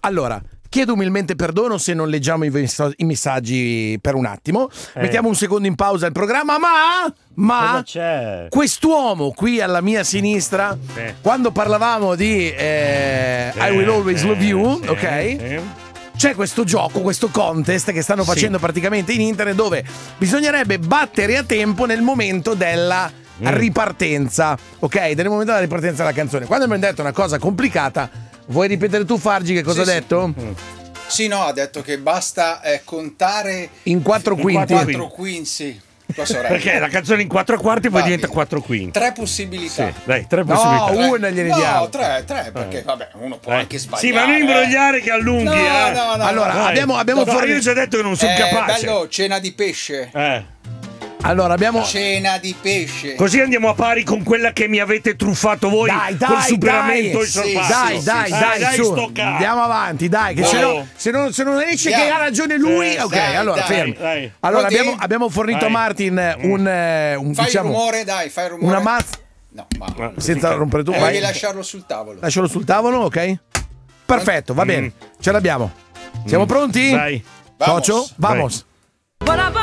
Allora, chiedo umilmente perdono se non leggiamo i messaggi per un attimo. Mettiamo un secondo in pausa il programma, ma c'è? Quest'uomo qui alla mia sinistra, quando parlavamo di I Will Always Love You, ok? C'è questo gioco, questo contest che stanno facendo praticamente in internet, dove bisognerebbe battere a tempo nel momento della ripartenza, ok? Nel momento della ripartenza della canzone. Quando mi hanno detto una cosa complicata, vuoi ripetere tu, Fargi, che cosa ha detto? Sì, no, ha detto che basta contare in 4 quinti. 4 quinti, sì. Perché la canzone in 4 quarti poi diventa 4 quinti. 3 possibilità. Sì, dai, 3 possibilità. No, una gliene diamo. No, 3, perché vabbè, uno può anche sbagliare. Sì, ma non imbrogliare che allunghi. No. Allora, abbiamo fornito. Io ho già detto che non sono capace. Bello, cena di pesce. Allora, abbiamo cena di pesce. Così andiamo a pari con quella che mi avete truffato voi col superamento e il sorpasso. Dai, su. Andiamo avanti, dai, che se non esce che ha ragione lui. Ok, allora fermi. Allora abbiamo fornito a Martin un fai diciamo, il rumore, fai il rumore. una mazza. No, ma senza rompere tu, devi lasciarlo sul tavolo. Lascialo sul tavolo, ok? Perfetto, va bene. Ce l'abbiamo. Siamo pronti? Dai. Socio, vamos.